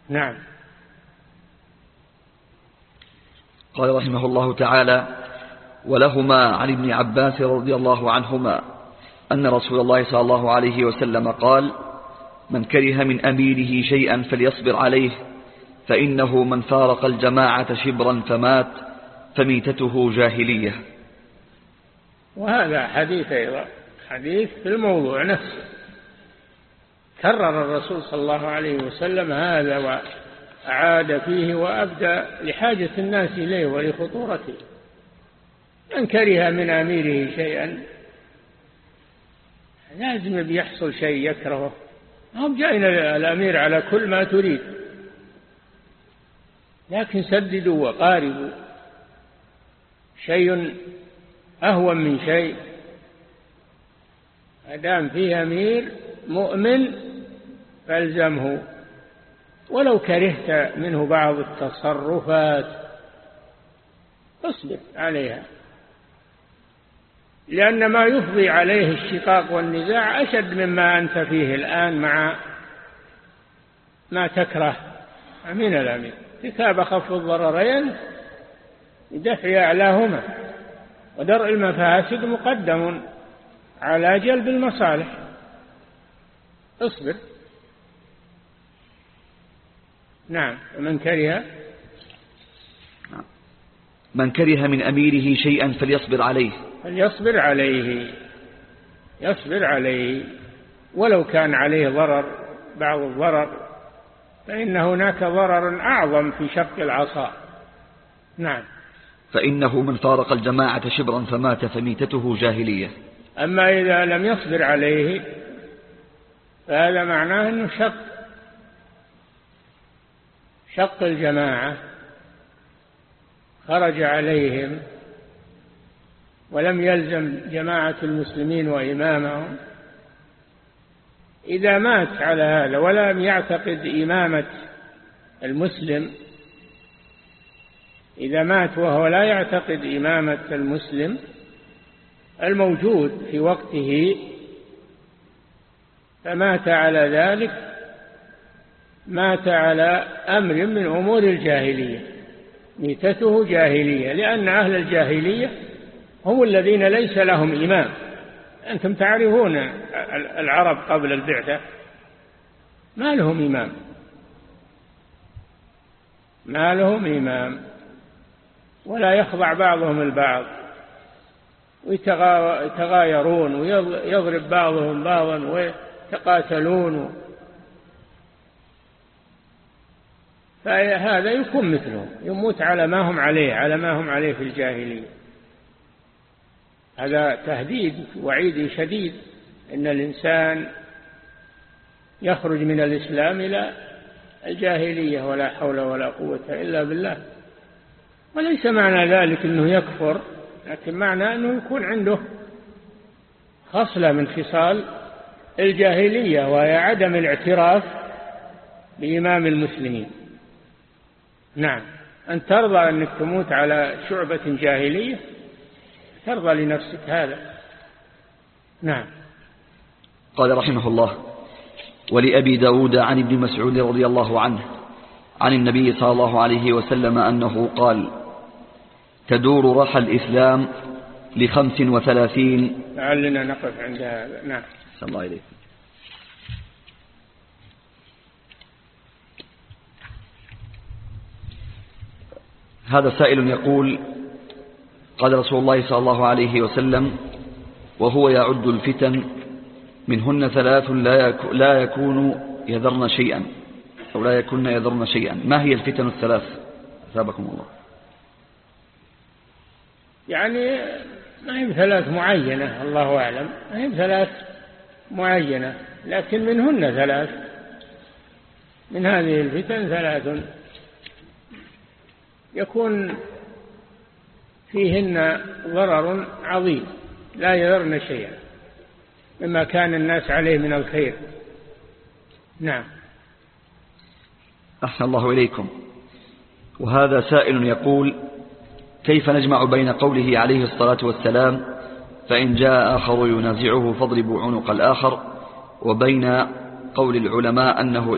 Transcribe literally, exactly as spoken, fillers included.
نعم. قال رحمه الله تعالى: ولهما عن ابن عباس رضي الله عنهما أن رسول الله صلى الله عليه وسلم قال: من كره من أميره شيئا فليصبر عليه، فإنه من فارق الجماعة شبرا فمات فميتته جاهلية. وهذا حديث أيضا، حديث في الموضوع نفسه، كرر الرسول صلى الله عليه وسلم هذا وأعاد فيه وأبدى لحاجة الناس إليه ولخطورته. من كره من أميره شيئا، لازم بيحصل شيء يكرهه، هم جاءنا الأمير على كل ما تريد، لكن سددوا وقاربوا، شيء أهون من شيء. أدام فيه أمير مؤمن فالزمه، ولو كرهت منه بعض التصرفات اصبر عليها، لأن ما يفضي عليه الشقاق والنزاع أشد مما أنت فيه الآن مع ما تكره من الأمير. ارتكاب خفض الضررين بدفع أعلاهما، ودرء المفاسد مقدم على جلب المصالح. اصبر. نعم. ومن كره من كره من أميره شيئا فليصبر عليه فليصبر عليه يصبر عليه ولو كان عليه ضرر، بعض الضرر، فإن هناك ضرر أعظم في شق العصا. نعم. فإنه من فارق الجماعة شبرا فمات فميتته جاهلية. أما إذا لم يصبر عليه فهذا معناه أنه شق شق الجماعة، خرج عليهم ولم يلزم جماعة المسلمين وإمامهم. إذا مات على هذا ولم يعتقد إمامة المسلم، إذا مات وهو لا يعتقد إمامة المسلم الموجود في وقته فمات على ذلك، مات على أمر من أمور الجاهلية، ميتته جاهلية، لأن أهل الجاهلية هم الذين ليس لهم إمام. أنتم تعرفون العرب قبل البعثة ما لهم إمام، ما لهم إمام، ولا يخضع بعضهم البعض، ويتغايرون ويضرب بعضهم بعضا ويتقاتلون، فهذا يكون مثلهم، يموت على ما هم عليه على ما هم عليه في الجاهلية. هذا تهديد وعيد شديد، إن الإنسان يخرج من الإسلام إلى الجاهلية ولا حول ولا قوة إلا بالله. وليس معنى ذلك أنه يكفر، لكن معنى أنه يكون عنده خصلة من خصال الجاهلية، وهي عدم الاعتراف بإمام المسلمين. نعم. أن ترضى أنك تموت على شعبة جاهلية، ترضى لنفسك هذا. نعم. قال رحمه الله: ولأبي داود عن ابن مسعود رضي الله عنه عن النبي صلى الله عليه وسلم أنه قال: تدور رحى الإسلام لخمس وثلاثين. لعلنا نقف عند هذا. نعم. صلى الله عليه. هذا سائل يقول: قال رسول الله صلى الله عليه وسلم وهو يعد الفتن منهن ثلاث لا يكون يذرن شيئا أو لا يكون يذرن شيئا، ما هي الفتن الثلاث؟ أثابكم الله. يعني ما هي ثلاث معينة، الله أعلم، ما هي ثلاث معينة، لكن منهن ثلاث، من هذه الفتن ثلاث يكون فيهن ضرر عظيم لا يذرن شيئا مما كان الناس عليه من الخير. نعم. أحسن الله إليكم. وهذا سائل يقول: كيف نجمع بين قوله عليه الصلاة والسلام فإن جاء آخر ينازعه فاضربوا عنق الآخر، وبين قول العلماء أنه